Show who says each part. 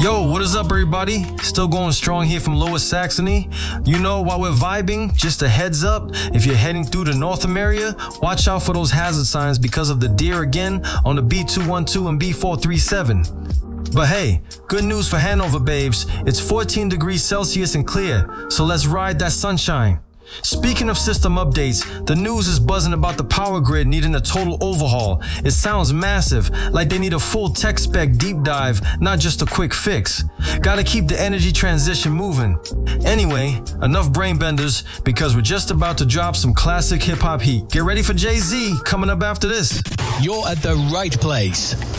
Speaker 1: Yo, what is up, everybody? Still going strong here from Lower Saxony. You know, while we're vibing, just a heads up, if you're heading through the Northam area, watch out for those hazard signs because of the deer again on the B212 and B437. But hey, good news for Hanover, babes. It's 14 degrees Celsius and clear, so let's ride that sunshine. Speaking of system updates, the news is buzzing about the power grid needing a total overhaul. It sounds massive, like they need a full tech spec deep dive, not just a quick fix. Gotta keep the energy transition moving. Anyway, enough brain benders, because we're just about to drop some classic hip hop heat. Get ready for Jay-Z coming up after this.
Speaker 2: You're at the right place.